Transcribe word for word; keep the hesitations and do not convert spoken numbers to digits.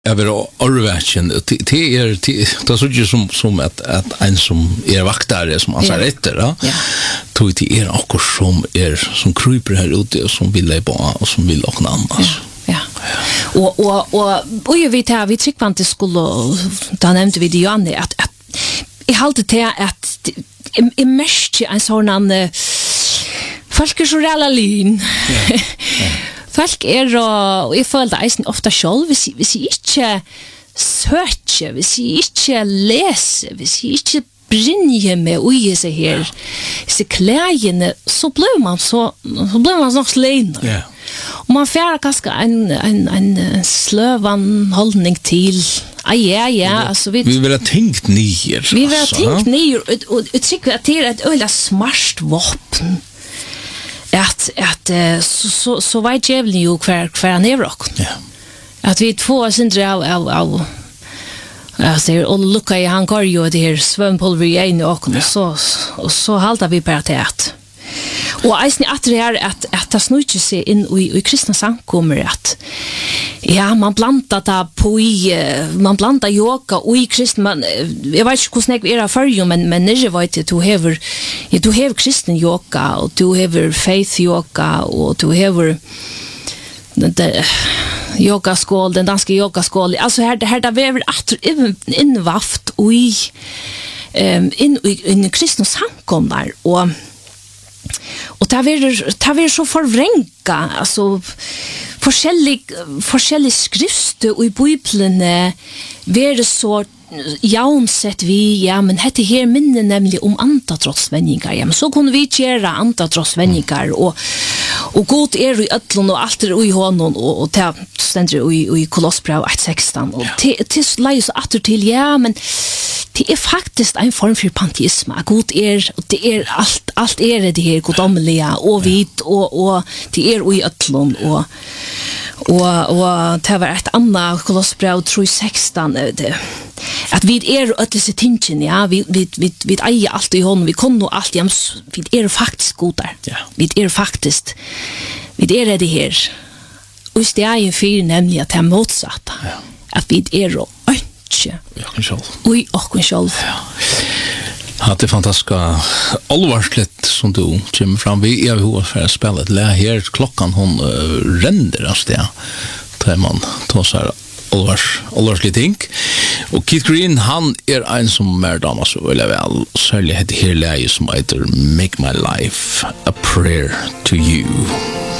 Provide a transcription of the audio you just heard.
Jag vill orvägen det är det så ju som som att att en som är vaktare som han säger rätt då. Ja. Tog det är också som är som kryper här ute och som vill leva och som vill och annat. Ja. Och och och och ju vet jag vi tycker inte skulle då nämnde vi det ju an att att i halt det att i mest en sån en folk är så relalin. Folk er og jeg føler eisen ofte selv, hvis, hvis jeg ikke søker, hvis jeg ikke leser, hvis jeg ikke brinner med å gi seg her, disse klægene, så blir man så, så blir man så sløyner. Yeah. Og man får kanskje en, en, en sløvan holdning til, ah, ja, ja, altså vi... Vi vil ha tenkt nyer. Vi vil ha tenkt nyer, og, og jeg tror at det er et øyla smart våpen. Att att så så så vet jag väl ju kvar kvar han är rock. Ja. Att vi två syndra av av av jag ser och lucka i han går ju det här svumpulver i och så och så haltar vi på det att. Och eisen att det är att att det snurrar sig in i i kristna samkommer att ja, man blandar det på i, man blandar yoga och i kristen, man, jag vet inte hur snäck vi är för ju, men, men när jag vet att du har, ja, du har kristen yoga och du har faith yoga och du har den yogaskål, den danska yogaskål, alltså här, här där vi är att invaft och i um, in i en kristen samkommer och och det är det är så förvränga alltså forskjellig forskjellig skrift och i Bibeln är det så jaunsett vi ja men hette här minne nämligen om antatrottsvänningar ja men så kunde vi göra antatrottsvänningar och och god är i öllon och allt är i honom och och det ständer i i Kolossbrev ett sexton och till till läs åter till ja men det är faktiskt en form för panteism. God är det är allt allt är det här godomliga och vit och och det är i öllon och och och det var ett annat Kolossbrev tre sexton det att vi är att det tingen ja vi vi vi vi äger allt i honom vi kan nog allt ja vi är faktiskt goda ja. Vi är faktiskt vi är det här och det är ju för nämligen att det motsatta ja. Att vi är och inte ja själv oj och själv ja. Ja, det är fantastiska allvarsligt som du kommer fram vi är hur för att spela det här klockan hon uh, ränder alltså det tar man tar så här allvars allvarsligt ting och Keith Green han är en som är damas så väl väl särskilt det här läget som heter Make My Life a Prayer to You.